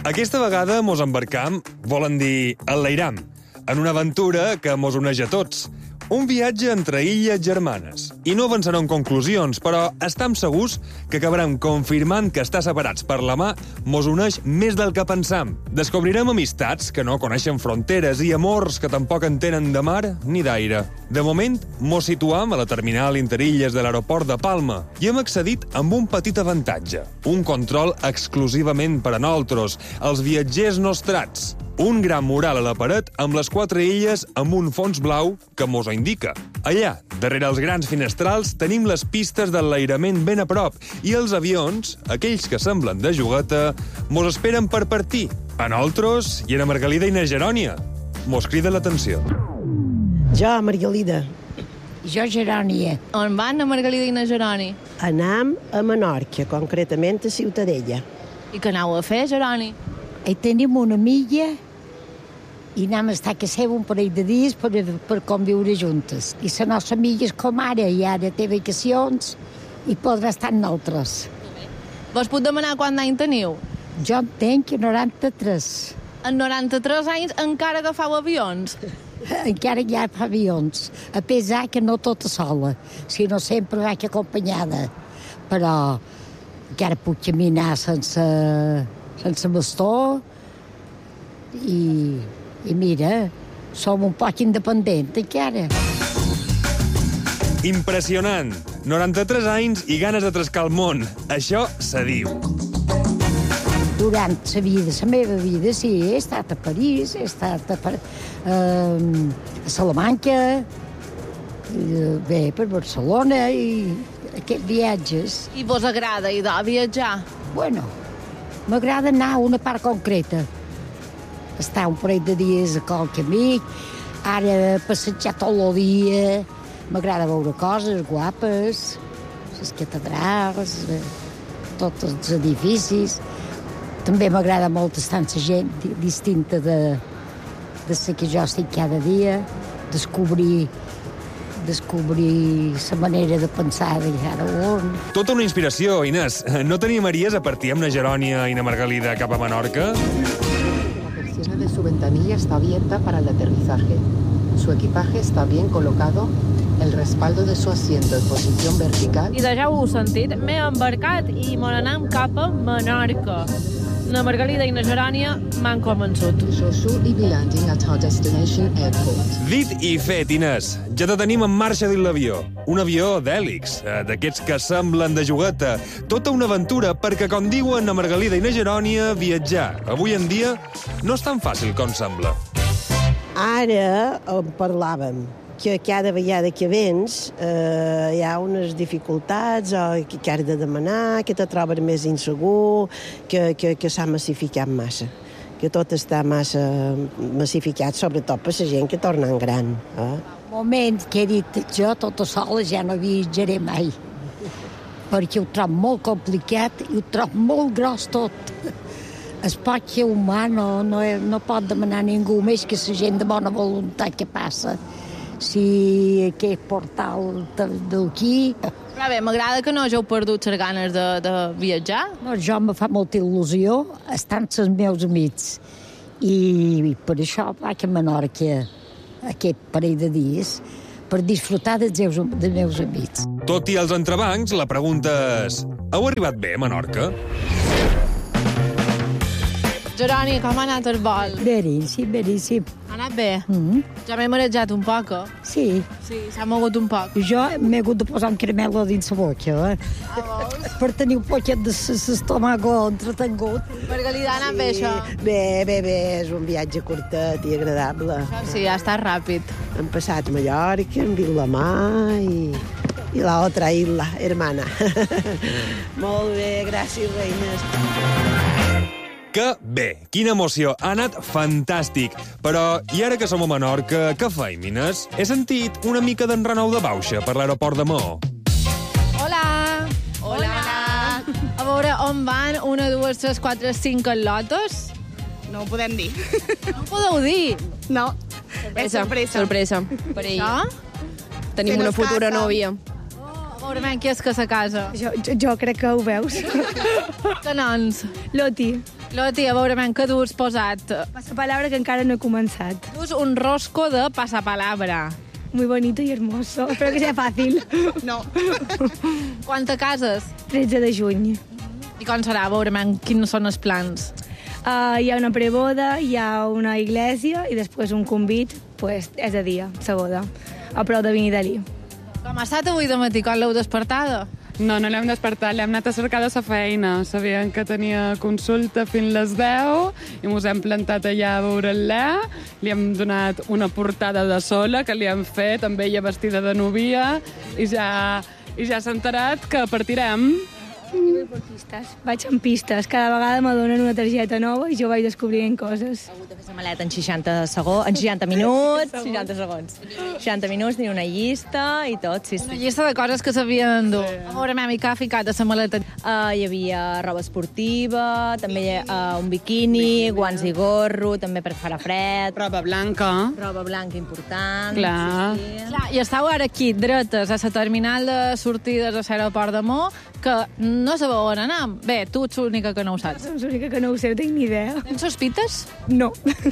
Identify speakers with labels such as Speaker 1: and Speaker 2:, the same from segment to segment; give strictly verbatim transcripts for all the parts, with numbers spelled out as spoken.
Speaker 1: Aquesta vegada mos embarcam, volen dir enlairam, en una aventura que mos uneix a tots. Un viatge entre illes germanes. I no avançarem conclusions, però estem segurs que acabarem confirmant que estar separats per la mà mos uneix més del que pensam. Descobrirem amistats que no coneixen fronteres i amors que tampoc en tenen de mar ni d'aire. De moment, mos situam a la terminal interilles de l'aeroport de Palma i hem accedit amb un petit avantatge. Un control exclusivament per a nosaltres, els viatgers nostrats. Un gran mural a la paret amb les quatre illes amb un fons blau que mos ho indica. Allà, darrere els grans finestrals, tenim les pistes d'enlairament ben a prop i els avions, aquells que semblen de jugueta, mos esperen per partir. A nosaltres i a Margalida i na Gerònia. Mos crida l'atenció.
Speaker 2: Jo, Margalida.
Speaker 3: Jo, Gerònia.
Speaker 4: On van na Margalida i na Geroni?
Speaker 2: Anam a Menorca, concretament a Ciutadella.
Speaker 4: I què aneu a fer, Geroni?
Speaker 3: Hi tenim una amiga i anem a estar a casa seva un parell de dies per, per conviure juntes. I la nostra amiga és com ara, i ara té vacacions i podrà estar amb nosaltres.
Speaker 4: Vos puc demanar quant d'any teniu?
Speaker 3: Jo en tenc noranta-tres.
Speaker 4: En noranta-tres anys encara agafau avions?
Speaker 3: Encara hi ha avions, a pesar que no tota sola, sinó sempre vaig acompanyada. Però encara puc caminar sense, sense bastó i, i mira, som un poc independent encara.
Speaker 1: Impressionant! noranta-tres anys i ganes de trescar el món. Això se diu.
Speaker 3: Durant la vida, la meva vida, sí, he estat a París, he estat a, uh, a Salamanca, uh, bé, per Barcelona, i aquests viatges.
Speaker 4: I vos agrada idò viatjar?
Speaker 3: Bueno, m'agrada anar a una part concreta. Estar un parell de dies a qual camí, ara passejar tot el dia, m'agrada veure coses guapes, les catedrals, tots els edificis. També m'agrada molt estar amb la gent distinta de, de la que jo estic cada dia, descobrir, descobrir la manera de pensar de cada un.
Speaker 1: Tota una inspiració, Inés. No t'animaries a partir amb na Gerònia i na Margalida cap a Menorca?
Speaker 5: La persiana de su ventanilla está abierta para el aterrizaje. Su equipaje está bien colocado, el respaldo de su asiento en posición vertical.
Speaker 4: I de ja ho heu sentit, m'he embarcat i me n'anem cap a Menorca. Na Margalida i na Gerònia m'han convençut.
Speaker 5: You're shortly be landing at our destination airport.
Speaker 1: Dit i fet, Inés. Ja te tenim en marxa dins l'avió. Un avió d'hèlix, d'aquests que semblen de jugueta. Tota una aventura perquè, com diuen na Margalida i na Gerònia, viatjar avui en dia no és tan fàcil com sembla.
Speaker 2: Ara en parlàvem, que cada vegada que vens eh, hi ha unes dificultats o que, que has de demanar, que te trobes més insegur, que, que, que s'ha massificat massa, que tot està massa massificat, sobretot per la gent que torna gran. Eh?
Speaker 3: Moment que he dit jo, tota sola, ja no viatjaré mai, perquè ho trobo molt complicat i ho trobo molt gros tot. El poc que humà no, no, no pot demanar a ningú més que la gent de bona voluntat que passa. Si aquest portal d'aquí...
Speaker 4: Però bé, m'agrada que no hàgiu perdut les ganes de, de viatjar.
Speaker 3: No, jo me fa molta il·lusió estar amb els meus amics. I per això vaig a Menorca aquest parell de dies per disfrutar dels meus, dels meus amics.
Speaker 1: Tot i els entrebancs, la pregunta és: heu arribat bé a Menorca?
Speaker 4: Geroni, com ha anat el vol?
Speaker 3: Beríssim, beríssim.
Speaker 4: Ha anat bé?
Speaker 3: Mm-hmm.
Speaker 4: Ja m'he marejat un poc, eh?
Speaker 3: Sí.
Speaker 4: Sí, s'ha mogut un poc.
Speaker 3: Jo m'he hagut de posar un caramel dins la boca, eh?
Speaker 4: Ah,
Speaker 3: per tenir un poquet de l'estómago entretengut.
Speaker 4: Margalida, ha anat bé, això?
Speaker 2: Bé, bé, bé, és un viatge curtet i agradable.
Speaker 4: Això sí, ha estat ràpid.
Speaker 2: Hem passat Mallorca, hem vist la mar i, i la otra isla, hermana. Molt bé, gràcies, reines.
Speaker 1: Que bé, quina emoció, ha anat fantàstic. Però, i ara que som a Menorca, què feim, Inés? He sentit una mica d'enrenou de bauxa per l'aeroport de Maó.
Speaker 4: Hola! Hola! A veure, on van? Una, dues, tres, quatre, cinc lotos?
Speaker 6: No ho podem dir.
Speaker 4: No ho podeu dir?
Speaker 6: No, és sorpresa.
Speaker 7: Sorpresa, per ell.
Speaker 4: Això?
Speaker 7: Tenim
Speaker 6: Se
Speaker 7: una
Speaker 6: nos
Speaker 7: futura
Speaker 6: casa.
Speaker 7: nòvia.
Speaker 4: A veure, ben, qui és que se casa?
Speaker 6: Jo, jo, jo crec que ho veus.
Speaker 4: Que nons?
Speaker 6: Loti.
Speaker 4: Loti, a veure, man, què duus posat?
Speaker 7: Pasapalabra que encara no he començat.
Speaker 4: Duus un rosco de passapalabra.
Speaker 7: Muy bonito y hermoso. Espero que sea fácil.
Speaker 6: No.
Speaker 4: Quan te cases?
Speaker 7: tretze de juny.
Speaker 4: I com serà? A veure, man, quins són els plans?
Speaker 7: Uh, hi ha una preboda, hi ha una iglesia i després un convit, pues, és a dia, sa boda, a prou de venir d'allí.
Speaker 4: Com ha estat avui de matí, quan l'heu despertada?
Speaker 8: No, no l'hem despertat, l'hem anat a cercar de sa feina. Sabien que tenia consulta fins les deu i mos hem plantat allà a veure-la. Li hem donat una portada de sola que li hem fet amb ella vestida de novia i ja, i ja s'ha enterat que partirem.
Speaker 7: Vaig en pistes. Cada vegada me donen una targeta nova i jo vaig descobrint coses.
Speaker 9: Ha hagut de fer la maleta en seixanta segons, en seixanta minuts, seixanta segons. seixanta minuts, tenir una llista i tot, sí, sí.
Speaker 4: Una llista de coses que s'havien d'endur. Sí. A veure, mami, què ha ficat a la maleta?
Speaker 9: Uh, hi havia roba esportiva, també uh, un biquini, guants i gorro, també per farà fred.
Speaker 8: Roba blanca.
Speaker 9: Roba blanca important.
Speaker 8: Clar.
Speaker 9: Sí, sí.
Speaker 4: Clar, i estàu ara aquí, dretes, a la terminal de sortides a l'aeroport de Mó, que no sabeu on anar. Bé, tu ets l'única que no ho saps.
Speaker 7: Som l'única que no ho sé, no tinc ni idea.
Speaker 4: Tens sospites?
Speaker 7: No.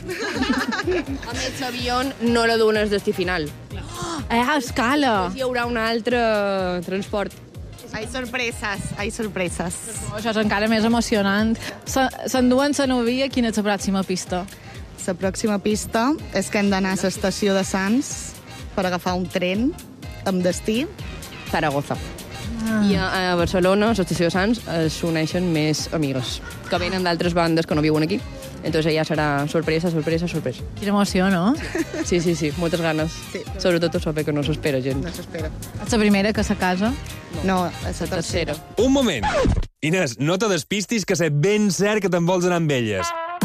Speaker 10: A més, l'avió no la duen al destí final.
Speaker 4: Oh, eh, a escala.
Speaker 10: Hi haurà un altre transport.
Speaker 6: Hay sorpresas, hay sorpresas.
Speaker 4: Això és encara més emocionant. S'enduen la novia, quina és la pròxima pista?
Speaker 6: La pròxima pista és que hem d'anar a l'estació de Sants per agafar un tren amb destí
Speaker 10: Zaragoza. Ah. I a, a Barcelona, a l'estació de Sants, es uneixen més amigues que venen d'altres bandes que no viuen aquí. Entonces ja serà sorpresa, sorpresa, sorpresa.
Speaker 4: Quina emoció, no?
Speaker 10: Sí, sí, sí, moltes ganes. Sí. Sobretot el saber que no s'espera gent.
Speaker 6: No s'espera.
Speaker 4: És la primera que se casa?
Speaker 6: No, és la tercera.
Speaker 1: Un moment. Inés, no te despistis, que sé ben cert que te'n vols anar amb elles.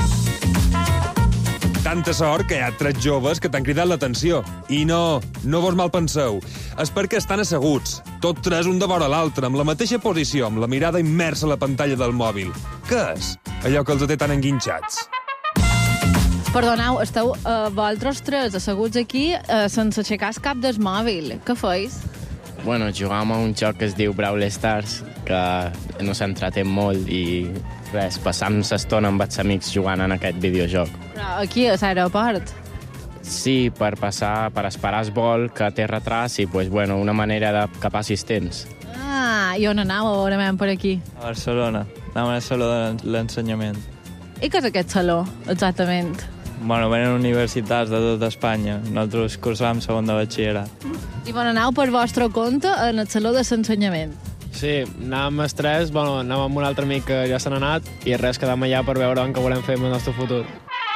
Speaker 1: Tanta sort que hi ha tres joves que t'han cridat l'atenció. I no, no vos mal penseu. És perquè estan asseguts, tot tres un de vora l'altre, amb la mateixa posició, amb la mirada immersa a la pantalla del mòbil. Què és? Allò que els té tan enguinxats.
Speaker 4: Perdoneu, esteu uh, vosaltres tres asseguts aquí uh, sense aixecar el cap del mòbil. Què feis?
Speaker 11: Bueno, jugàvem a un joc que es diu Brawl Stars, que no s'entreté molt i res, passam l'estona amb els amics jugant en aquest videojoc.
Speaker 4: Però aquí, a l'aeroport?
Speaker 11: Sí, per passar, per esperar el vol que té retras i, pues, bueno, una manera de cap assistents.
Speaker 4: Ah, i on anau a veure per aquí?
Speaker 12: A Barcelona. Anàvem al saló de l'ensenyament.
Speaker 4: I què és aquest saló, exactament?
Speaker 12: Bueno, venen universitats de tot Espanya. Nosaltres cursàvem segon de batxillerat.
Speaker 4: I bon, anau per vostre compte en el saló de l'ensenyament?
Speaker 13: Sí, anàvem els tres, bueno, anàvem amb un altre amic que ja se n'ha anat i res, quedam allà per veure on què volem fer amb el nostre futur.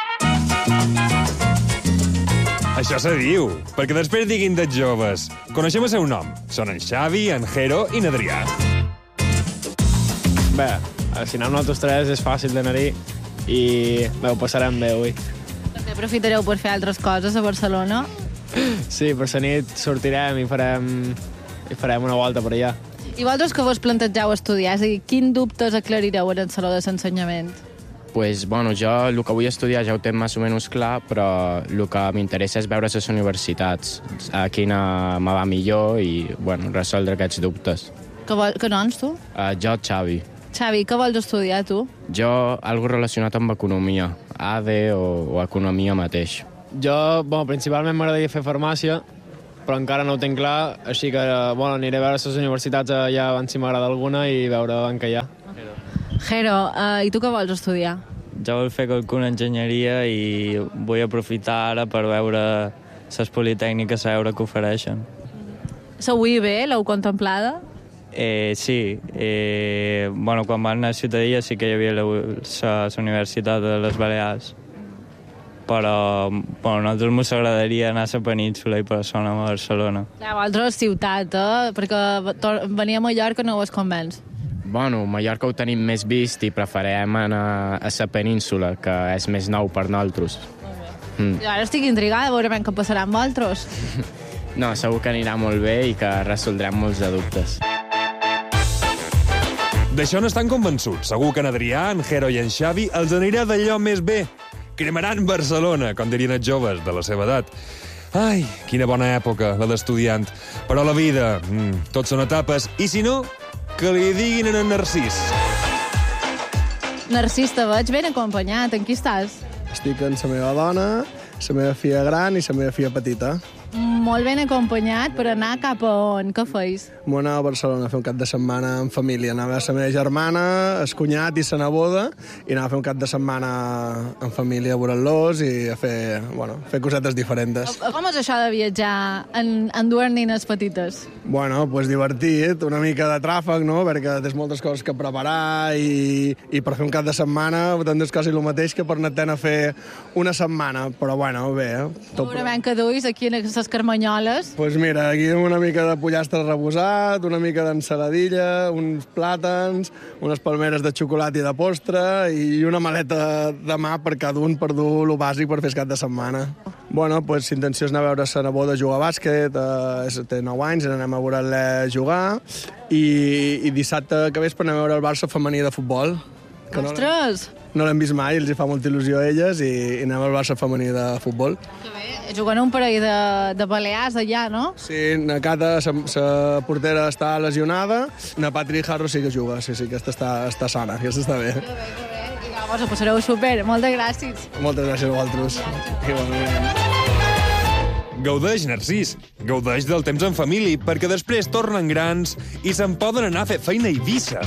Speaker 1: Això se diu, perquè després diguin dels joves. Coneixem el seu nom. Són en Xavi, en Jero i en Adrià.
Speaker 13: Bé, si anem nosaltres tres és fàcil d'anar-hi i bé, ho passarem bé avui.
Speaker 4: També aprofitareu per fer altres coses a Barcelona?
Speaker 13: Sí, per la nit sortirem i farem, i farem una volta per allà.
Speaker 4: I vosaltres que vos plantegeu estudiar? És a dir, quin dubtes aclarireu en el saló de l'ensenyament?
Speaker 11: Pues, bueno, jo el que vull estudiar ja ho tenc més o menys clar, però el que m'interessa és veure les universitats, a quina me va millor i, bueno, resoldre aquests dubtes.
Speaker 4: Que, vol, que noms, tu?
Speaker 11: Uh, jo, Xavi.
Speaker 4: Xavi, què vols estudiar, tu?
Speaker 11: Jo, algo relacionat amb economia, A D o, o economia mateix.
Speaker 13: Jo, bueno, principalment m'agradaria fer farmàcia, però encara no ho tinc clar, així que, bueno, aniré a veure les universitats allà abans si m'agrada alguna i veure on que hi ha.
Speaker 4: Jero, uh, i tu què vols estudiar?
Speaker 12: Jo vull fer qualcuna enginyeria i vull aprofitar ara per veure les politècniques a veure què ofereixen.
Speaker 4: La U I B, l'heu contemplada?
Speaker 12: Eh, sí. Eh, bueno, quan vam anar a Ciutadilla sí que hi havia la, la, la Universitat de les Balears. Però bueno, a nosaltres ens agradaria anar a la península i per això anem a Barcelona.
Speaker 4: Clar, vosaltres ciutat, eh? Perquè venir a Mallorca no us convenç.
Speaker 11: Bueno, Mallorca ho tenim més vist i preferem anar a la península, que és més nou per nosaltres.
Speaker 4: Mm. Jo ara estic intrigada a veure què passarà amb vosaltres.
Speaker 11: No, segur que anirà molt bé i que resoldrem molts de dubtes.
Speaker 1: D'això n'estan convençuts. Segur que en Adrià, en Jero i en Xavi els anirà d'allò més bé. Cremaran Barcelona, com dirien els joves de la seva edat. Ai, quina bona època, la d'estudiant. Però la vida, mm, tot són etapes. I si no, que li diguin en Narcís.
Speaker 9: Narcís, te veig ben acompanyat. En qui estàs?
Speaker 14: Estic amb la meva dona, la meva filla gran i la meva filla petita.
Speaker 9: Molt ben acompanyat per anar cap a on? Què feis?
Speaker 14: M'ho anava a Barcelona a fer un cap de setmana en família. Anava a la meva germana, el cunyat i la neboda, i anava a fer un cap de setmana en família a veure-los i a fer, bueno, fer cosetes diferents.
Speaker 9: Com és això de viatjar en, en dues nines petites?
Speaker 14: Bueno, pues divertit, una mica de tràfic, no?, perquè tens moltes coses que preparar i, i per fer un cap de setmana tens quasi el mateix que per anar-te'n a fer una setmana, però bueno, bé. Eh? Tot...
Speaker 9: Segurament que duis aquí en les carmanyoles.
Speaker 14: Doncs pues mira, aquí una mica de pollastre reposat, una mica d'ensaladilla, uns plàtans, unes palmeres de xocolata i de postre i una maleta de mà per cada un per dur lo bàsic per fer el cap de setmana. Bueno, pues l'intenció és anar a veure la neboda jugar a bàsquet, eh, té nou anys, anem a veure-la jugar i, i dissabte que vespre anem a veure el Barça femení de futbol. Que
Speaker 9: Ostres!
Speaker 14: No l'hem vist mai, els hi fa molta il·lusió a elles i, i anem al Barça femení de futbol.
Speaker 9: Que bé, jugant un parell de, de balears allà, no?
Speaker 14: Sí, na Cata, la portera està lesionada, na Patri Harro sí que juga, sí, sí, aquesta està, està sana, aquesta està bé.
Speaker 9: Que bé, que bé, i llavors ho passareu super, moltes gràcies.
Speaker 14: Moltes gràcies a vosaltres. Igualment.
Speaker 1: Gaudeix, Narcís, gaudeix del temps en família, perquè després tornen grans i se'n poden anar a fer feina a Eivissa.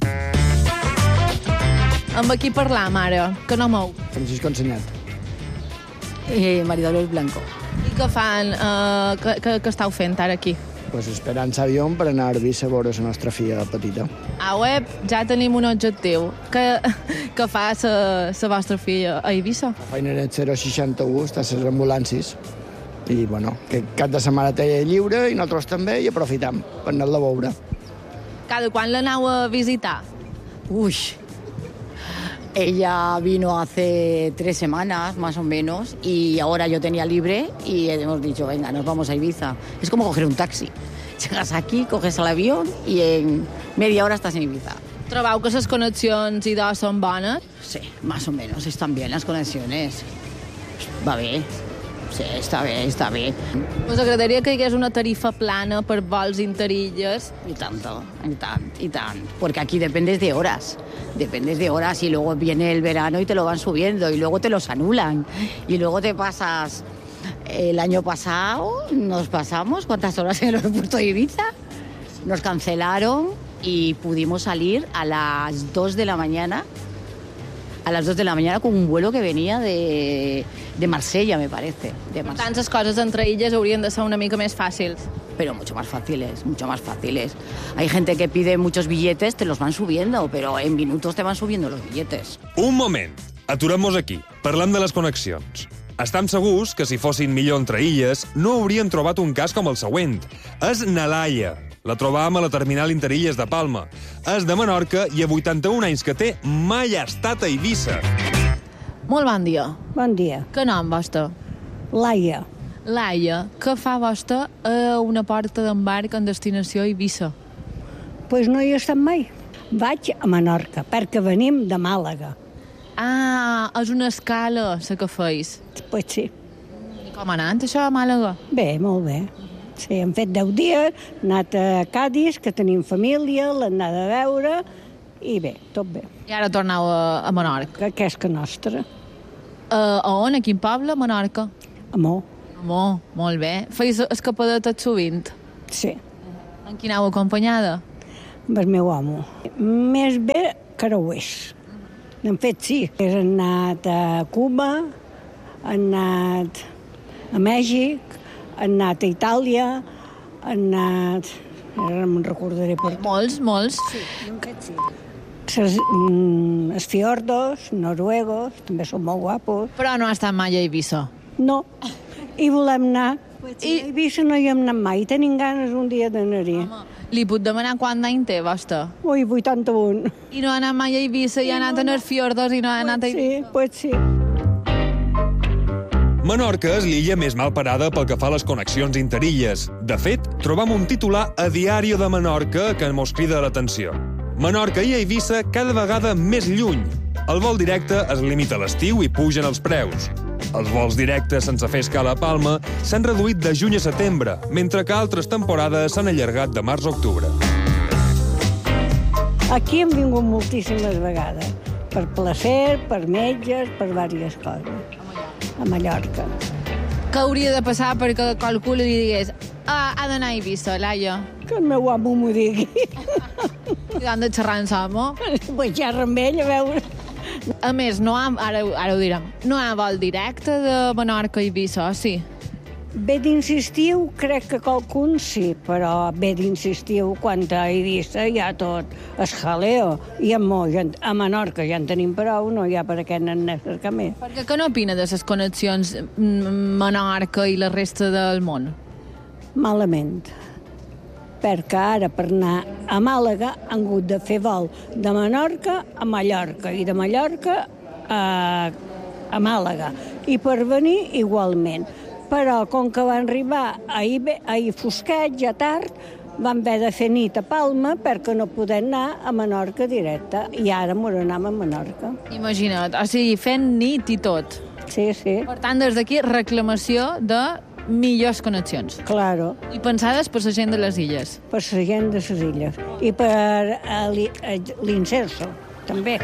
Speaker 9: Amb qui parlam ara? Que no mou.
Speaker 15: Francisco Ensenyat.
Speaker 3: Eh, Maridolors Blanco.
Speaker 9: I què fan? Uh, què, què, què estàu fent ara aquí?
Speaker 15: Pues esperant l'avió per anar a Eivissa a veure la nostra filla petita.
Speaker 9: A web ja tenim un objectiu. Què, què fa la vostra filla a Eivissa?
Speaker 15: La feina era zero seixanta-u, està a les ambulàncies. I, bueno, que cap de setmana té lliure i nosaltres també i aprofitam per anar-la a veure.
Speaker 9: Cada quan l'aneu a visitar?
Speaker 3: Uy, ella vino hace tres semanas, más o menos, y ahora yo tenía libre y hemos dicho, venga, nos vamos a Ibiza. Es como coger un taxi. Llegas aquí, coges el avión y en media hora estás en Ibiza.
Speaker 9: Trobeu que les connexions i d'os són bones?
Speaker 3: Sí, más o menos, están bien las conexiones. Va bé. Sí, està bé, està bé.
Speaker 9: Us agradaria que hi hagués una tarifa plana per vols interillas?
Speaker 3: Y tanto, y tanto, y tanto. Porque aquí dependes de horas. Dependes de horas y luego viene el verano y te lo van subiendo y luego te los anulan. Y luego te pasas... El año pasado nos pasamos, ¿cuántas horas en el aeropuerto de Ibiza? Nos cancelaron y pudimos salir a las dos de la mañana. A las dos de la mañana con un vuelo que venía de, de Marsella, me parece. De
Speaker 9: Per tant, les coses entre illes haurien de ser una mica més fàcils.
Speaker 3: Pero mucho más fáciles, mucho más fáciles. Hay gente que pide muchos billetes, te los van subiendo, pero en minutos te van subiendo los billetes.
Speaker 1: Un moment, aturem-nos aquí. Parlem de les connexions. Estam segurs que si fossin millor entre illes, no haurien trobat un cas com el següent. És Nalaia. La trobàvem a la terminal Interilles de Palma. És de Menorca i a vuitanta-un anys que té mai ha estat a Eivissa.
Speaker 9: Molt bon dia.
Speaker 16: Bon dia.
Speaker 9: Que nom vostre?
Speaker 16: Laia.
Speaker 9: Laia, què fa vostre a una porta d'embarc en destinació a Eivissa?
Speaker 16: Pues no hi he estat mai. Vaig a Menorca, perquè venim de Màlaga.
Speaker 9: Ah, és una escala, la que feis.
Speaker 16: Pues sí.
Speaker 9: I com ha anat això a Màlaga?
Speaker 16: Bé, molt bé. Sí, hem fet deu dies, hem anat a Cádiz, que tenim família, l'hem anat a veure, i bé, tot bé.
Speaker 9: I ara torneu a, a Menorca?
Speaker 16: Que és que nostra.
Speaker 9: Uh, a on? A quin poble? A Menorca?
Speaker 16: A Mó.
Speaker 9: A Mó, molt bé. Feis escapadetes sovint?
Speaker 16: Sí.
Speaker 9: En qui aneu acompanyada?
Speaker 16: Amb el meu amo. Més bé creuers. N'hem fet sí. Hem anat a Cuba, hem anat a Mèxic, hem anat a Itàlia, hem anat... Ara me'n recordaré per...
Speaker 9: Molts, molts.
Speaker 16: Sí, hem fet sí. Els, mm, els fiordos, noruegos, també són molt guapos.
Speaker 9: Però no ha estat mai a Eivissa?
Speaker 16: No, i volem anar. I a Eivissa no hi hem anat mai, tenim ganes un dia d'anar-hi.
Speaker 9: Li puc demanar quant d'any té, vostre?
Speaker 16: Ui, vuitanta-un.
Speaker 9: I no ha anat mai a Eivissa, i ha anat a els fiordos i no ha anat a Eivissa?
Speaker 16: Sí, pues sí.
Speaker 1: Menorca és l'illa més mal parada pel que fa a les connexions interilles. De fet, trobam un titular a Diario de Menorca que mos crida l'atenció. Menorca i Eivissa cada vegada més lluny. El vol directe es limita a l'estiu i pugen els preus. Els vols directes sense fer escala a Palma s'han reduït de juny a setembre, mentre que altres temporades s'han allargat de març a octubre.
Speaker 16: Aquí hem vingut moltíssimes vegades per placer, per metges, per diverses coses. A Mallorca.
Speaker 9: Què hauria de passar perquè qualcú li digués ah, ha d'anar a Eivissa, Laia?
Speaker 16: Que el meu amo m'ho digui.
Speaker 9: I han de xerrar amb l'amo?
Speaker 16: Pues xerra amb ell, a veure.
Speaker 9: A més, no ha, ara, ara ho direm, no hi ha vol directe de Menorca a Eivissa, o sí?
Speaker 16: Bé d'insistiu, crec que qualcun sí, però bé d'insistiu, quan a Eivissa hi ha tot el jaleo. I a, Mo, a Menorca ja en tenim prou, no hi ha per què anar a cercar més.
Speaker 9: Perquè què n'opina de les connexions Menorca i la resta del món?
Speaker 16: Malament. Perquè ara per anar a Màlaga han hagut de fer vol de Menorca a Mallorca i de Mallorca a, a Màlaga. I per venir igualment. Però com que van arribar ahir, ahir fosquet, ja tard, van haver de fer nit a Palma perquè no podem anar a Menorca directe. I ara m'ho anem a Menorca.
Speaker 9: Imagina't, o sigui, fent nit i tot.
Speaker 16: Sí, sí.
Speaker 9: Per tant, des d'aquí, reclamació de millors connexions.
Speaker 16: Claro.
Speaker 9: I pensades per la gent de les illes.
Speaker 16: Per la gent de les illes. I per l'Inserso, també.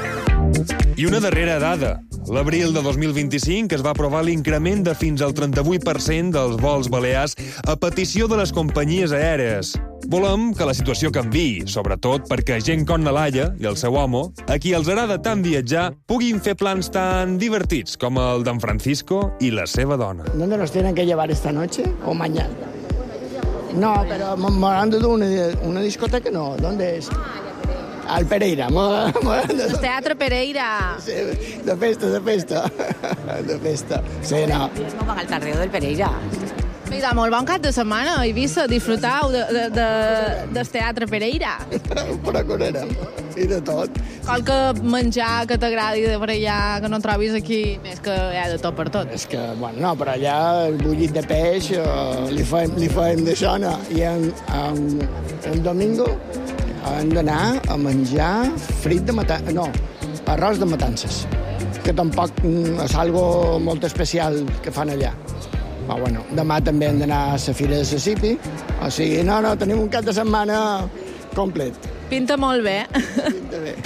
Speaker 1: I una darrera dada. L'abril de dos mil vint-i-cinc es va aprovar l'increment de fins al trenta-vuit per cent dels vols balears a petició de les companyies aèries. Volem que la situació canviï, sobretot perquè gent com na Laia i el seu home, a qui els agrada tant viatjar, puguin fer plans tan divertits com el d'en Francisco i la seva dona.
Speaker 15: ¿Dónde nos tienen que llevar esta noche o mañana? No, pero morando de una, una discoteca no. ¿Dónde es? Al Pereira.
Speaker 9: El Teatre Pereira.
Speaker 15: Sí, de festa, de festa. De festa. Sí, no.
Speaker 17: No van al Tarreo del Pereira.
Speaker 9: Mira, molt bon cap de setmana a Eivissa. Disfrutau de, de, de, del Teatre Pereira.
Speaker 15: Procurarem. I de tot.
Speaker 9: Qualque menjar que t'agradi de per allà, que no trobis aquí, més que hi ha de tot per tot.
Speaker 15: És que, bueno, no, però allà el bullit de peix eh, li fem, li fem d'això, no? I en, en, el domingo hem d'anar a menjar frit de matances, no, arròs de matances, que tampoc és algo molt especial que fan allà. Però, bueno, demà també hem d'anar a la Fira de Sesipi, o sigui, no, no, tenim un cap de setmana complet.
Speaker 9: Pinta molt bé.
Speaker 15: Pinta bé.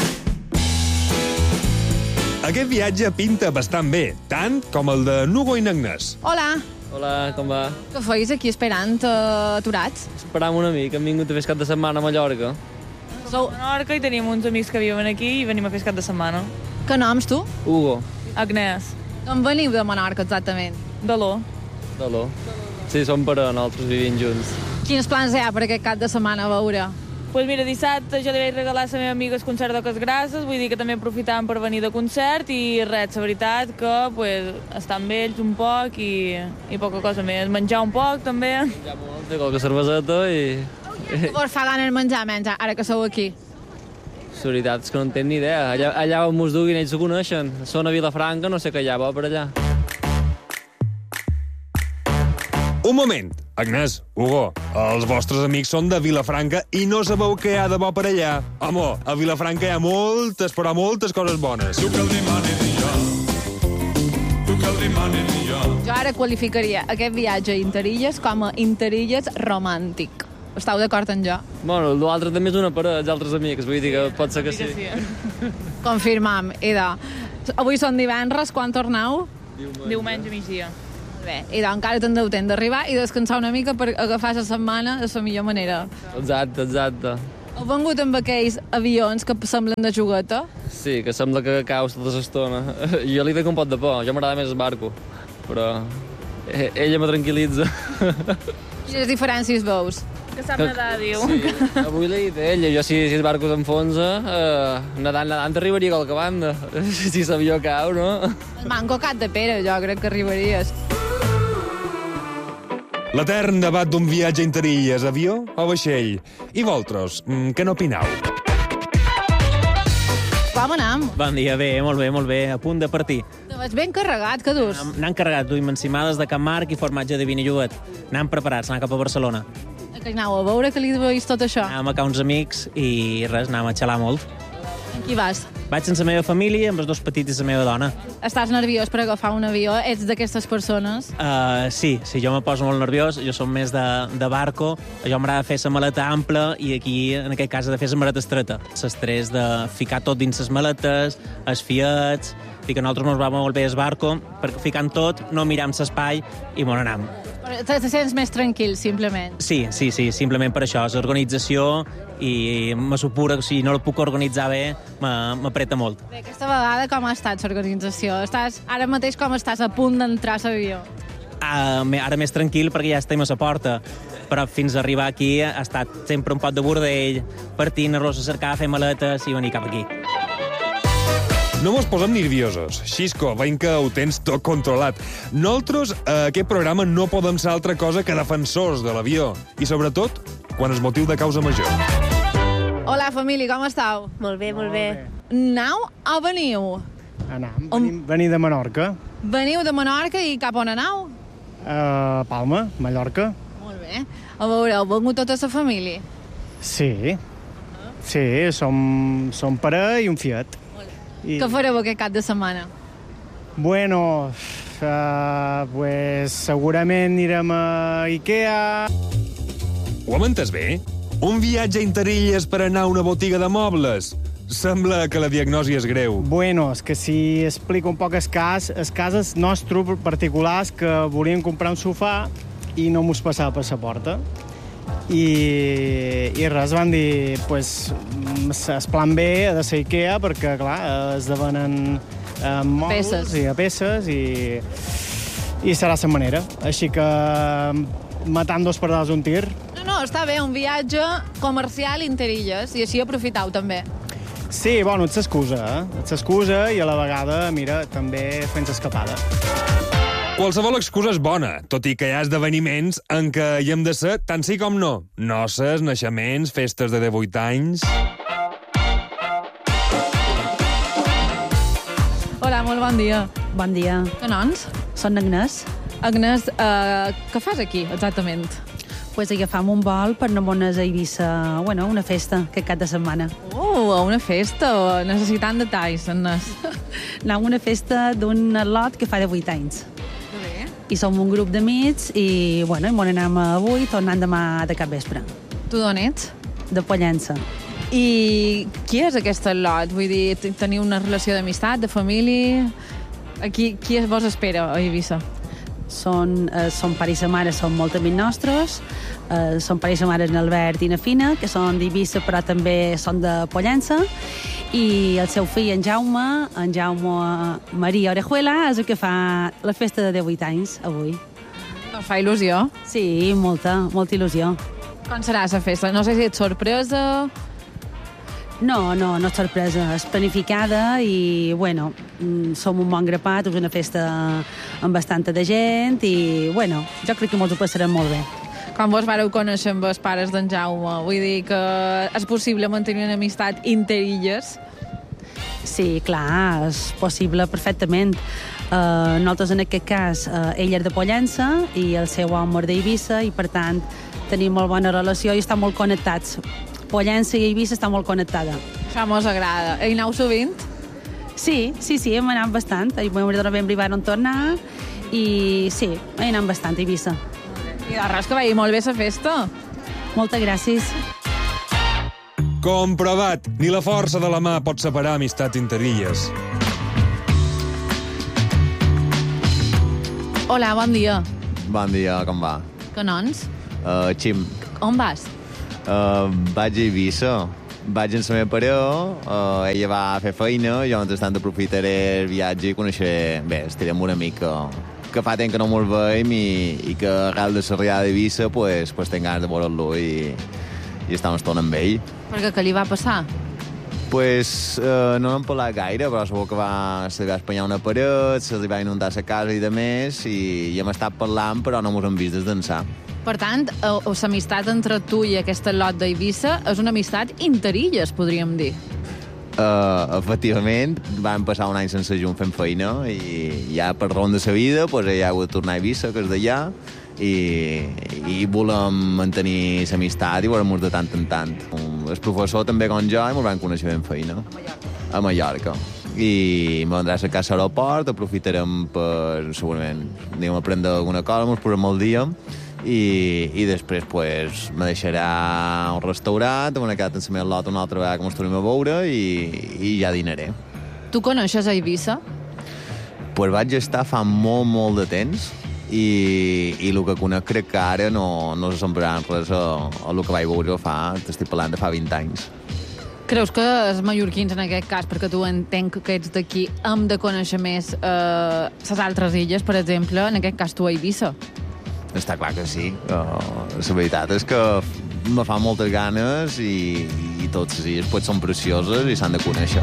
Speaker 1: Aquest viatge pinta bastant bé, tant com el de Nugo i Agnès.
Speaker 9: Hola.
Speaker 18: Hola, com va?
Speaker 9: Què feis aquí esperant, uh, aturats?
Speaker 18: Esperam una mica, hem vingut a fer cap de setmana a Mallorca.
Speaker 19: Sou a Menorca i tenim uns amics que viuen aquí i venim a fer cap de setmana.
Speaker 9: Que noms, tu?
Speaker 18: Hugo.
Speaker 19: Agnès.
Speaker 9: D'on veniu de Menorca, exactament?
Speaker 19: D'Aló.
Speaker 18: D'Aló. Sí, som per a nosaltres vivint junts.
Speaker 9: Quins plans hi ha per aquest cap de setmana a veure?
Speaker 19: Doncs pues mira, dissabte jo li vaig regalar a la meva amiga el concert d'Oques Grasses, vull dir que també aprofitàvem per venir de concert i res, la veritat que pues, estar amb ells un poc i, i poca cosa més. Menjar un poc, també.
Speaker 18: Ja molt, té qualque cerveseta i...
Speaker 9: Què vos fa gana el menjar, menjar, ara que sou aquí?
Speaker 18: La veritat és que no en tenc ni idea. Allà, allà on mos duguin, ells ho coneixen. Són a Vilafranca, no sé què hi ha bo per allà.
Speaker 1: Un moment. Agnès, Hugo, els vostres amics són de Vilafranca i no sabeu què hi ha de bo per allà. Home, a Vilafranca hi ha moltes, però moltes coses bones.
Speaker 9: Jo ara qualificaria aquest viatge a Interilles com a Interilles romàntic. Esteu d'acord amb jo?
Speaker 18: Bueno, l'altre també és una per als altres amics, vull dir que pot ser que sí.
Speaker 9: Confirmam, idò. Avui són divendres, quan torneu?
Speaker 19: Diumenge, Diumenge migdia.
Speaker 9: Bé, idò, encara tindreu temps d'arribar i descansar una mica per agafar la setmana de la millor manera.
Speaker 18: Exacte, exacte.
Speaker 9: Heu vengut amb aquells avions que semblen de jugueta?
Speaker 18: Sí, que sembla que caus tota l'estona. Jo li veig un pot de por, jo m'agrada més el barco, però ella me tranquil·litza.
Speaker 9: Quines diferències veus?
Speaker 19: Que sap nedar, diu.
Speaker 18: Sí, avui l'he dit ella. Jo, si, si el barco s'enfonsa, eh, nedant, nedant arribaria a qualque banda. Si l'avió cau, no?
Speaker 9: El manco Cat de Pere, jo crec que arribaries.
Speaker 1: L'etern debat d'un viatge a Interilles, avió o vaixell? I vosaltres, què n'opinau?
Speaker 9: Com anem?
Speaker 20: Bon dia, bé, molt bé, molt bé, a punt de partir.
Speaker 9: Te veig ben carregat, que dus?
Speaker 20: N'han carregat, duim encimades de Can Marc i formatge de Vinilluet. N'han preparats, anant cap a Barcelona.
Speaker 9: Que anau a veure que li veus tot això?
Speaker 20: Anàvem a ca uns amics i res, anàvem a xalar molt.
Speaker 9: Amb qui vas?
Speaker 20: Vaig sense la meva família, amb els dos petits i la meva dona.
Speaker 9: Estàs nerviós per agafar un avió? Ets d'aquestes persones?
Speaker 20: Uh, sí, sí, jo me poso molt nerviós, jo som més de, de barco, jo m'agrada fer la maleta ampla i aquí, en aquest cas, he de fer la maleta estreta. L'estrès de ficar tot dins les maletes, els fiets, i que nosaltres ens va molt bé el barco, perquè ficant tot, no miram l'espai i me n'anam.
Speaker 9: Te, te sents més tranquil, simplement.
Speaker 20: Sí, sí, sí, simplement per això. L'organització i me supura que si no la puc organitzar bé, m'apreta molt.
Speaker 9: Bé, aquesta vegada com ha estat l'organització? Estàs, ara mateix com estàs a punt d'entrar a l'avió?
Speaker 20: Uh, ara més tranquil perquè ja estem a la porta, però fins a arribar aquí ha estat sempre un pot de bordell, partint-nos a cercar, fer maletes i venir cap aquí.
Speaker 1: No mos posem nerviosos. Xisco, veiem que ho tens tot controlat. Nosaltres, a aquest programa, no podem ser altra cosa que defensors de l'avió. I, sobretot, quan és motiu de causa major.
Speaker 9: Hola, família, com estàu?
Speaker 21: Molt bé, molt bé.
Speaker 9: Anau o veniu?
Speaker 22: Anam, venim, venim de Menorca.
Speaker 9: Veniu de Menorca i cap on anau?
Speaker 22: A Palma, Mallorca.
Speaker 9: Molt bé. A veure, heu vengut tota la família?
Speaker 22: Sí. Sí, som, som pare i un fiat.
Speaker 9: I... Què fareu aquest cap de setmana?
Speaker 22: Bueno, uh, pues segurament anirem a Ikea.
Speaker 1: Ho hem entès bé? Un viatge a Interilles per anar a una botiga de mobles? Sembla que la diagnosi és greu.
Speaker 22: Bueno, és que si explico un poc el cas, el cas és nostre particular, és que volíem comprar un sofà i no mos passava per la porta. I, i res, van dir, pues, el plan B ha de ser Ikea, perquè, clar, esdevenen eh, mobles
Speaker 9: peces.
Speaker 22: i a peces, i, i serà la manera. Així que, matant dos pardals un tir.
Speaker 9: No, no, està bé, un viatge comercial Interilles, i així aprofitau també.
Speaker 22: Sí, bueno, ets excusa, eh? Ets excusa i a la vegada, mira, també fent escapada.
Speaker 1: Qualsevol excusa és bona, tot i que hi ha esdeveniments en què hi hem de ser tant sí com no. Noces, naixements, festes de divuit anys...
Speaker 9: Hola, molt bon dia.
Speaker 23: Bon dia.
Speaker 9: Que noms?
Speaker 23: Són Agnès.
Speaker 9: Agnès, uh, què fas aquí, exactament?
Speaker 23: Pues agafam un vol per anar-nos a Eivissa, bueno, una festa, aquest cap de setmana.
Speaker 9: Oh, a una festa, necessitant detalls, Agnès.
Speaker 23: Anar a una festa d'un lot que fa divuit anys. I som un grup d'amics i, bueno, i anem avui, tornant demà de cap vespre.
Speaker 9: Tu d'on ets?
Speaker 23: De Pollença.
Speaker 9: I qui és aquest lot? Vull dir, teniu una relació d'amistat, de família? Qui, qui vos espera a Eivissa?
Speaker 23: Són, eh, són pare i sa mare, són molt amics nostres. Eh, són pare i sa mare en Albert i na Fina, que són d'Eivissa però també són de Pollença. I el seu fill, en Jaume, en Jaume Maria Orejuela, és el que fa la festa de divuit anys, avui.
Speaker 9: Us fa il·lusió?
Speaker 23: Sí, molta, molta il·lusió.
Speaker 9: Com serà la festa? No sé si ets sorpresa...
Speaker 23: No, no, no és sorpresa, és planificada i, bueno, som un bon grapat, és una festa amb bastanta de gent i, bueno, jo crec que molts ho passarem molt bé.
Speaker 9: Com vos vareu conèixer amb els pares d'en Jaume? Vull dir que és possible mantenir una amistat Interilles?
Speaker 23: Sí, clar, és possible perfectament. Uh, nosaltres, en aquest cas, uh, ell és de Pollença i el seu home és d'Eivissa i, per tant, tenim molt bona relació i estan molt connectats. Pollença i Eivissa està molt connectada.
Speaker 9: Això mos agrada. Hi aneu sovint?
Speaker 23: Sí, sí, sí, hem anat bastant. El mes de novembre hi van tornar i sí, hi anem bastant a Eivissa.
Speaker 9: I de res, que vagi molt bé la festa.
Speaker 23: Moltes gràcies.
Speaker 1: Comprovat. Ni la força de la mà pot separar amistats Interilles.
Speaker 9: Hola, bon dia.
Speaker 24: Bon dia, com va?
Speaker 9: Que noms?
Speaker 24: Uh, Xim.
Speaker 9: On vas?
Speaker 24: Uh, vaig a Eivissa. Vaig amb la meva parella, uh, ella va fer feina, jo mentrestant aprofitaré el viatge i conèixer... Bé, estirem una mica... que fa temps que no mos veiem i, i que arrel de l'arribada d'Eivissa pues, pues tenc ganes de veure-lo i, i estar una estona amb ell.
Speaker 9: Perquè què li va passar?
Speaker 24: Pues uh, no n'hem parlat gaire, però segur que va, se va espanyar una paret, se li va inundar la casa i de més, i, i hem estat parlant, però no mos hem vist des d'ençà.
Speaker 9: Per tant, l'amistat entre tu i aquest lot d'Eivissa és una amistat Interilles, podríem dir.
Speaker 24: Uh, efectivament, vam passar un any sense junt fent feina i ja per raó de la vida pues, ja he hagut de tornar a Eivissa, que és d'allà, i, i volem mantenir l'amistat i veure-nos de tant en tant. Um, el professor també com jo i ens vam conèixer ben feina. A Mallorca. I me vendrà a cercar a l'aeroport, aprofitarem per, segurament, anem a prendre alguna cosa, ens posem al dia, i, i després pues, me deixarà un restaurant, me n'he quedat en la meva lot una altra vegada que ens tornem a veure i, i ja dinaré.
Speaker 9: Tu coneixes a Eivissa?
Speaker 24: Pues vaig estar fa molt, molt de temps i, i el que conec crec que ara no, no s'assemblarà res a, a el que vaig veure fa, t'estic parlant de fa vint anys.
Speaker 9: Creus que els mallorquins, en aquest cas, perquè tu entenc que ets d'aquí, hem de conèixer més eh, les altres illes, per exemple, en aquest cas tu a Eivissa?
Speaker 24: Està clar que sí. Uh, la veritat és que me fa moltes ganes i, i totes les illes pues, són precioses i s'han de conèixer.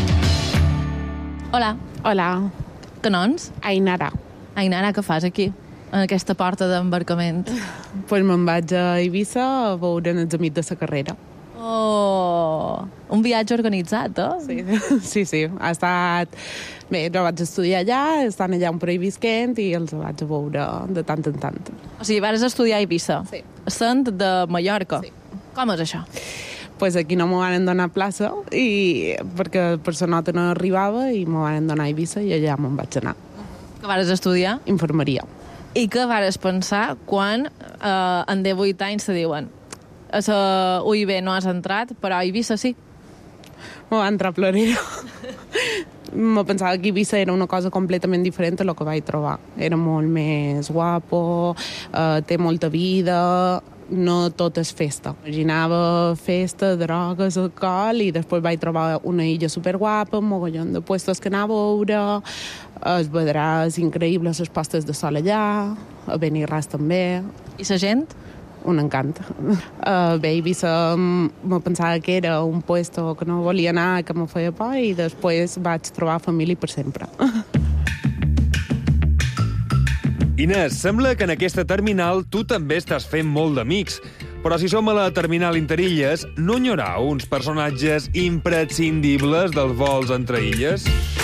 Speaker 9: Hola.
Speaker 2: Hola.
Speaker 9: Que noms?
Speaker 2: Ainara.
Speaker 9: Ainara, què fas aquí, en aquesta porta d'embarcament?
Speaker 2: Pues me'n vaig a Eivissa a veure els amics de la carrera.
Speaker 9: Oh, un viatge organitzat, eh?
Speaker 2: Sí, sí, sí. Ha estat... Bé, jo vaig estudiar allà, estan allà un parell visquent i els vaig a veure de tant en tant.
Speaker 9: O sigui, vas estudiar a Eivissa?
Speaker 2: Sí.
Speaker 9: Sent de Mallorca?
Speaker 2: Sí.
Speaker 9: Com és això?
Speaker 2: Pues aquí no m'ho van donar plaça i perquè per la nota no arribava i m'ho van donar a Eivissa i allà me'n vaig anar.
Speaker 9: Què vas estudiar?
Speaker 2: Infermeria.
Speaker 9: I què vas pensar quan eh, en divuit anys te diuen a la U I B no has entrat, però a Eivissa sí?
Speaker 2: M'ho va entrar plorera. Me pensava que Eivissa era una cosa completament diferent a lo que vaig trobar. Era molt més guapo, eh, té molta vida, no tot és festa. Imaginava festa, drogues, alcohol, i després vaig trobar una illa superguapa, un mogollon de puestos que anava a veure, els vedràs increïbles, les postes de sol allà, a Beniràs també.
Speaker 9: I la gent?
Speaker 2: Un encant. Uh, bé, Eivissa me pensava que era un puesto que no volia anar, que me feia por, i després vaig trobar família per sempre.
Speaker 1: Inés, sembla que en aquesta terminal tu també estàs fent molt d'amics. Però si som a la terminal Interilles, no hi haurà uns personatges imprescindibles dels vols entre illes?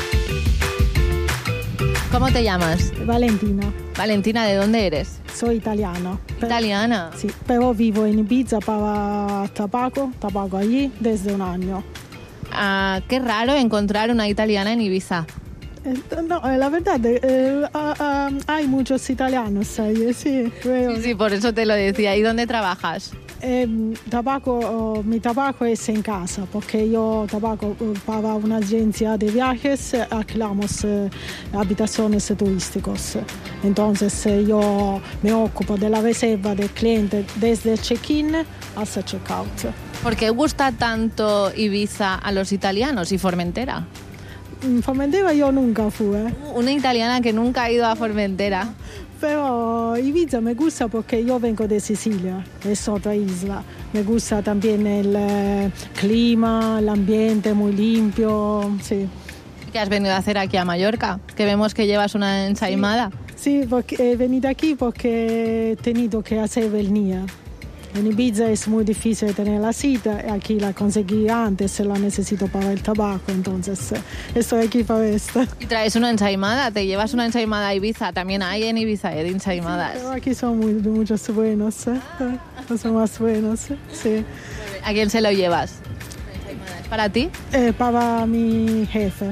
Speaker 5: ¿Cómo te llamas?
Speaker 8: Valentina.
Speaker 5: Valentina, ¿de dónde eres?
Speaker 8: Soy italiana.
Speaker 5: ¿Italiana?
Speaker 8: Sí, pero vivo en Ibiza para Tabaco, Tabaco allí desde un año.
Speaker 5: Ah, qué raro encontrar una italiana en Ibiza.
Speaker 8: Eh, no, eh, la verdad, eh, uh, uh, hay muchos italianos ahí, sí. Veo.
Speaker 5: Sí, sí, por eso te lo decía. ¿Y dónde trabajas?
Speaker 8: Eh, tabaco, oh, mi trabajo es en casa, porque yo trabajo para una agencia de viajes, alquilamos eh, habitaciones turísticas. Entonces eh, yo me ocupo de la reserva del cliente desde el check-in hasta el check-out.
Speaker 5: ¿Por qué gusta tanto Ibiza a los italianos y Formentera?
Speaker 8: Formentera yo nunca fui. ¿eh?
Speaker 5: Una italiana que nunca ha ido a Formentera.
Speaker 8: Pero Ibiza me gusta porque yo vengo de Sicilia, es otra isla. Me gusta también el eh, clima, el ambiente muy limpio, sí.
Speaker 5: ¿Qué has venido a hacer aquí a Mallorca? Que vemos que llevas una ensaimada.
Speaker 8: Sí, sí, porque he venido aquí porque he tenido que hacer vernilla. En Ibiza es muy difícil tener la cita, aquí la conseguí antes, la necesito para el tabaco, entonces estoy aquí para esto.
Speaker 5: Y traes una ensaimada, te llevas una ensaimada a Ibiza, también hay en Ibiza ¿eh? de ensaimadas.
Speaker 8: Sí, pero aquí son muy, muchos buenos, ¿eh? Son más buenos, sí.
Speaker 5: ¿A quién se lo llevas? ¿Es para ti?
Speaker 8: Eh, para mi jefe.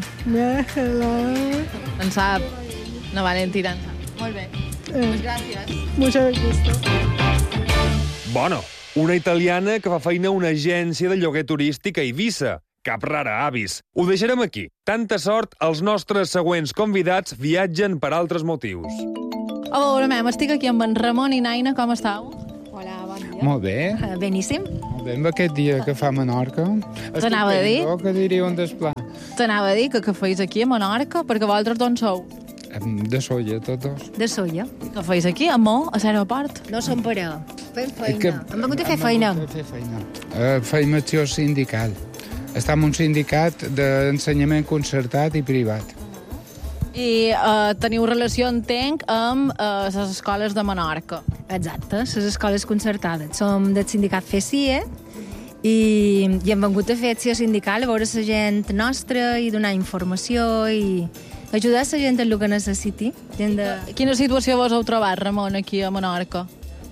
Speaker 5: En sap. No, Valentina, en sap. Molt bé. Eh, pues gràcies.
Speaker 8: Mucho gusto.
Speaker 1: Bueno, una italiana que fa feina a una agència de lloguer turístic a Eivissa. Cap rara avis. Ho deixarem aquí. Tanta sort, els nostres següents convidats viatgen per altres motius.
Speaker 5: A veure, mem, estic aquí amb en Ramon i Naina, com estàu?
Speaker 21: Hola, bon dia.
Speaker 25: Molt bé.
Speaker 21: Uh, beníssim.
Speaker 25: Molt bé, amb aquest dia que fa a Menorca.
Speaker 5: T'anava a dir?
Speaker 25: Estic que diria un desplà.
Speaker 5: T'anava a dir que què feis aquí a Menorca, perquè vosaltres d'on sou?
Speaker 25: De Solla, tots dos.
Speaker 21: De Solla.
Speaker 5: Què feis aquí, a Mo, a l'aeroport?
Speaker 21: No som pareu. Fem feina.
Speaker 25: Que...
Speaker 21: Hem vingut a fer feina.
Speaker 25: Hem vingut a fer feina. Uh, feina acció sindical. Està en un sindicat d'ensenyament concertat i privat.
Speaker 5: I uh, teniu relació, entenc, amb uh, les escoles de Menorca.
Speaker 21: Exacte, les escoles concertades. Som del sindicat FECIE i, i hem vingut a fer acció sindical, a veure la gent nostra i donar informació i ajudar la gent en el que necessiti. De...
Speaker 5: Quina situació vos heu trobat, Ramon, aquí a Menorca?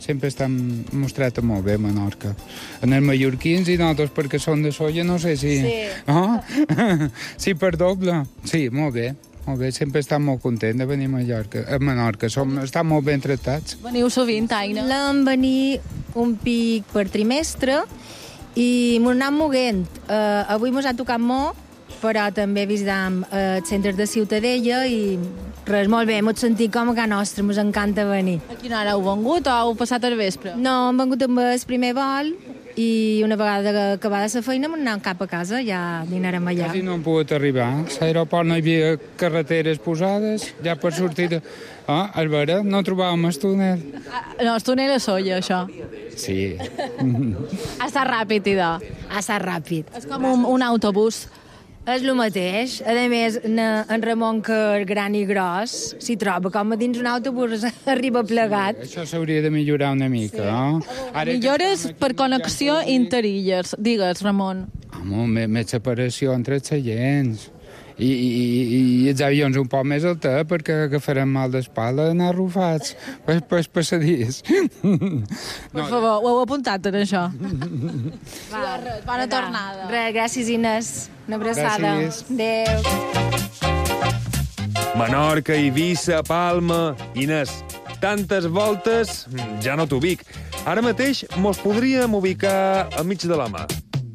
Speaker 25: sempre estan mostrat molt bé a Menorca. En els mallorquins i nosaltres, perquè són de Solla, no sé si...
Speaker 21: Sí.
Speaker 25: Oh? Sí, per doble. Sí, molt bé. Molt bé, sempre estan molt contents de venir a Mallorca. A Menorca, som, estan molt ben tractats.
Speaker 5: Veniu sovint, Aina?
Speaker 21: Vam venir un pic per trimestre i m'ho anàvem moguent. Uh, avui mos ha tocat molt, però també visitam uh, centres de Ciutadella i res, molt bé, m'ho sentit com a casa nostra, mos encanta venir.
Speaker 5: A quina hora heu vengut o heu passat el vespre?
Speaker 21: No, hem vengut amb el primer vol i una vegada acabada la feina hem anat cap a casa, ja dinarem allà.
Speaker 25: Quasi no hem pogut arribar. A l'aeroport no hi havia carreteres posades, ja per sortir... De... Ah, a veure, no trobàvem el túnel.
Speaker 5: No, el túnel és Solla, això.
Speaker 25: Sí.
Speaker 5: Ha estat ràpid, idò.
Speaker 21: Ha estat ràpid.
Speaker 5: És com un, un autobús.
Speaker 21: És el mateix. A més, en Ramon, que és gran i gros, s'hi troba com a dins un autobús, arriba plegat.
Speaker 25: Això s'hauria de millorar una mica, sí. No?
Speaker 5: Ara millores per connexió interilles. Digues, Ramon.
Speaker 25: Home, més, més separació entre els seients. I, i, i els avions un poc més alta, perquè agafarem mal d'espalda d'anar arrufats per, per passadís.
Speaker 5: Per favor, ho heu apuntat en això. Va, res, bona tornada.
Speaker 21: Res, gràcies, Inés. Una abraçada.
Speaker 25: Gràcies.
Speaker 21: Adéu.
Speaker 1: Menorca, Eivissa, Palma... Inés, tantes voltes ja no t'ubic. Ara mateix mos podríem ubicar a mig de la mà.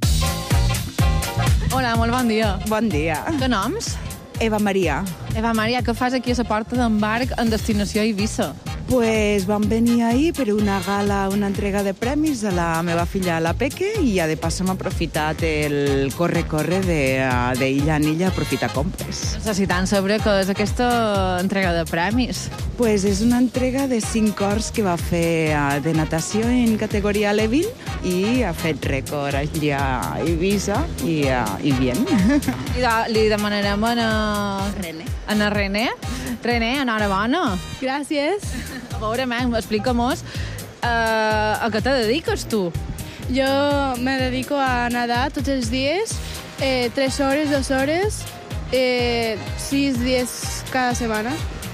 Speaker 5: Hola, molt bon dia.
Speaker 6: Bon dia.
Speaker 5: Que noms?
Speaker 6: Eva Maria.
Speaker 5: Eva Maria, què fas aquí a la porta d'embarc en destinació Eivissa?
Speaker 6: Pues vam venir ahir per una gala, una entrega de premis de la meva filla, la Peque, i ja de pas hem aprofitat el corre-corre d'illa en illa, aprofitar compres.
Speaker 5: Necessitant saber què és aquesta entrega de premis.
Speaker 6: Pues és una entrega de cinc cors que va fer de natació en categoria Levin i ha fet rècord allà a Eivissa i, i bien.
Speaker 5: I de, li demanarem a na...
Speaker 21: René.
Speaker 5: A na René. René, enhorabona.
Speaker 7: Gràcies.
Speaker 5: A veure, man, explica-mos uh, a què te dediques tu?
Speaker 7: Yo me dedico a nadar tots els dies, eh, tres hores, dos hores, eh, sis dies cada setmana.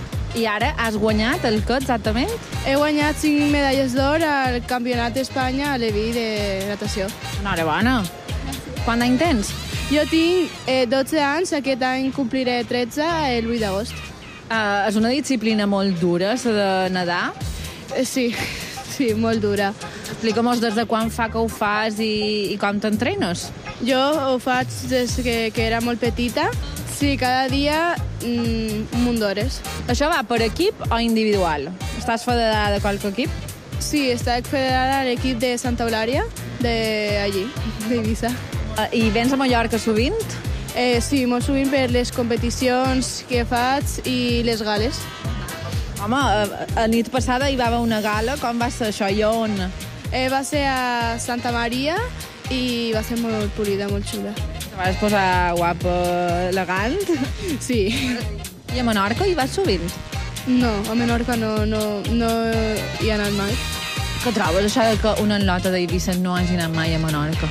Speaker 5: I ara has guanyat el què exactament?
Speaker 7: He guanyat cinc medalles d'or al Campionat d'Espanya a Leví de natació.
Speaker 5: Enhorabona. Quant any tens?
Speaker 7: Jo tinc eh, dotze anys, aquest any compliré tretze el vuit d'agost.
Speaker 5: Uh, és una disciplina molt dura, la de nedar?
Speaker 7: Eh, sí, sí, molt dura.
Speaker 5: Explica'm des de quan fa que ho fas i, i com t'entrenes?
Speaker 7: Jo ho faig des que, que era molt petita. Sí, cada dia mm, un munt d'hores.
Speaker 5: Això va per equip o individual? Estàs federada de qualque equip?
Speaker 7: Sí, estic federada a l'equip de Santa Eulària, d'allí, d'Eivissa.
Speaker 5: Uh, I vens a Mallorca sovint?
Speaker 7: Eh, sí, molt sovint per les competicions que faig i les gales.
Speaker 5: Home, a, a nit passada hi va haver una gala. Com va ser això? I on?
Speaker 7: Eh, va ser a Santa Maria i va ser molt polida, molt xula.
Speaker 5: Te vas posar guapa, elegant?
Speaker 7: Sí.
Speaker 5: I a Menorca hi vas sovint?
Speaker 7: No, a Menorca no, no, no hi he anat mai.
Speaker 5: Què trobes, això de que una enlota d'Eivissa no hagi anat mai a Menorca?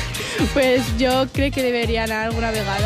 Speaker 7: Pues yo creo que debería anar alguna vegada.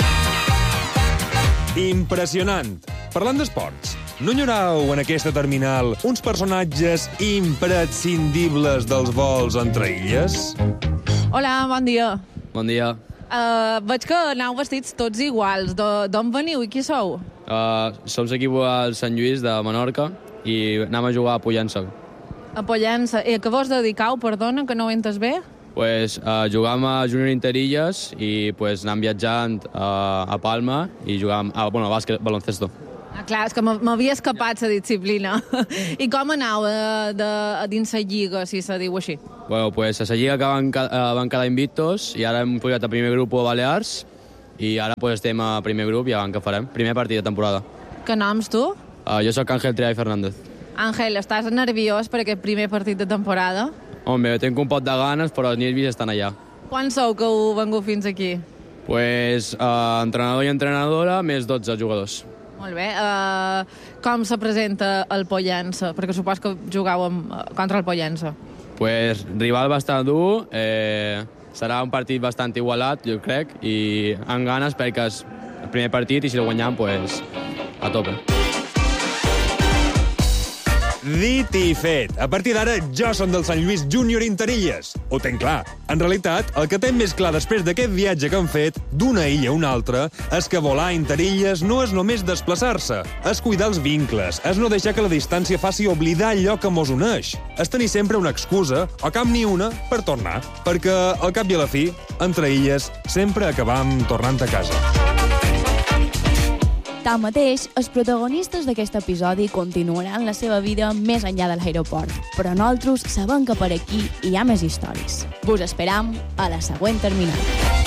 Speaker 1: Impressionant. Parlant d'esports, no enyorau en aquesta terminal uns personatges imprescindibles dels vols entre illes?
Speaker 5: Hola, bon dia.
Speaker 18: Bon dia.
Speaker 5: Uh, veig que aneu vestits tots iguals. D'on veniu i qui sou?
Speaker 18: Uh, som l'equip del Sant Lluís de Menorca i anem a jugar a Pollença.
Speaker 5: A Pollença. I a què vos dedicau, perdona, que no ho entes bé?
Speaker 18: Pues, uh, jugàvem a Júnior Interilles i pues, anàvem viatjant uh, a Palma i jugàvem a bueno, bàsquet, baloncesto.
Speaker 5: Ah, clar, és que m'havia escapat la disciplina. I com anau de, de, dins la lliga, si se diu així?
Speaker 18: Bueno, pues, a la lliga que van, uh, van quedar invictos i ara hem pujat a primer grup a Balears i ara pues, estem a primer grup i ja què farem. Primer partit de temporada.
Speaker 5: Que noms, tu?
Speaker 18: Uh, jo sóc Àngel Triay Fernández.
Speaker 5: Àngel, estàs nerviós per aquest primer partit de temporada?
Speaker 18: Home, tenc un pot de ganes, però els nervis estan allà.
Speaker 5: Quan sou que heu vengut fins aquí?
Speaker 18: Pues, uh, entrenador i entrenadora, més dotze jugadors.
Speaker 5: Molt bé. Uh, com se presenta el Pollença? Perquè supos que jugueu amb, contra el Pollença.
Speaker 18: Pues, rival bastant dur, eh, serà un partit bastant igualat, jo crec, i amb ganes perquè és el primer partit i si el guanyam, pues, a tope.
Speaker 1: dit i fet. A partir d'ara, jo som del Sant Lluís Júnior Interilles. Ho tenc clar. En realitat, el que tenc més clar després d'aquest viatge que hem fet, d'una illa a una altra, és que volar a Interilles no és només desplaçar-se. És cuidar els vincles, és no deixar que la distància faci oblidar allò que mos uneix. És tenir sempre una excusa, o cap ni una, per tornar. Perquè, al cap i a la fi, entre illes, sempre acabam tornant a casa.
Speaker 4: Tanmateix, els protagonistes d'aquest episodi continuaran la seva vida més enllà de l'aeroport, però nosaltres sabem que per aquí hi ha més històries. Vos esperam a la següent terminal.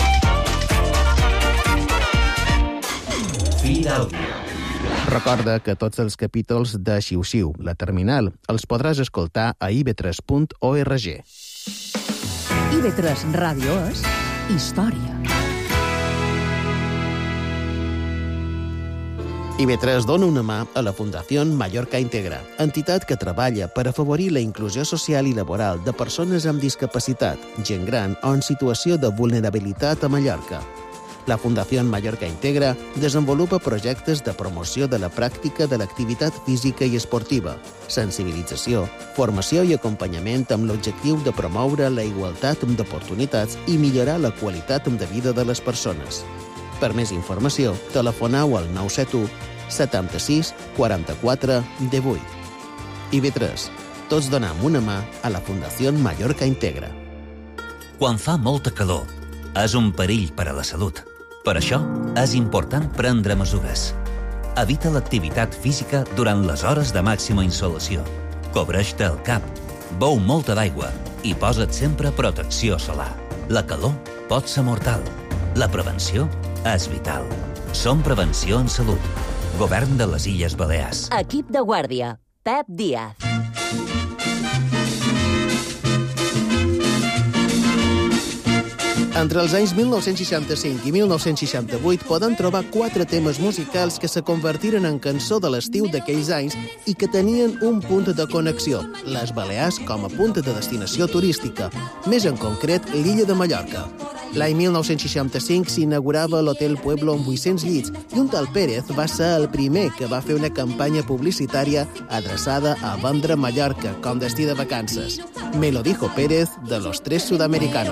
Speaker 10: Fi d'àudio. Recorda que tots els capítols de Xiu-Xiu, la terminal, els podràs escoltar a i be tres punt org.
Speaker 11: i be tres Ràdio és història.
Speaker 10: i be tres dona una mà a la Fundació Mallorca Integra, entitat que treballa per afavorir la inclusió social i laboral de persones amb discapacitat, gent gran o en situació de vulnerabilitat a Mallorca. La Fundació Mallorca Integra desenvolupa projectes de promoció de la pràctica de l'activitat física i esportiva, sensibilització, formació i acompanyament amb l'objectiu de promoure la igualtat d'oportunitats i millorar la qualitat de vida de les persones. Per més informació, telefoneu al nou set u, setanta-sis, quaranta-quatre, divuit. i be tres. Tots donem una mà a la Fundació Mallorca Integra.
Speaker 12: Quan fa molta calor, és un perill per a la salut. Per això, és important prendre mesures. Evita l'activitat física durant les hores de màxima insolació. Cobreix-te el cap, beu molta d'aigua i posa't sempre protecció solar. La calor pot ser mortal. La prevenció és vital. Som Prevenció en Salut. Govern de les Illes Balears.
Speaker 11: Equip de guàrdia. Pep Díaz.
Speaker 10: Entre els anys mil nou-cents seixanta-cinc i mil nou-cents seixanta-vuit poden trobar quatre temes musicals que se convertiren en cançó de l'estiu d'aquells anys i que tenien un punt de connexió, les Balears com a punt de destinació turística, més en concret l'illa de Mallorca. L'any mil nou-cents seixanta-cinc s'inaugurava l'Hotel Pueblo amb vuit-cents llits i un tal Pérez va ser el primer que va fer una campanya publicitària adreçada a vendre Mallorca com destí de vacances. Me lo dijo Pérez de los tres sudamericanos.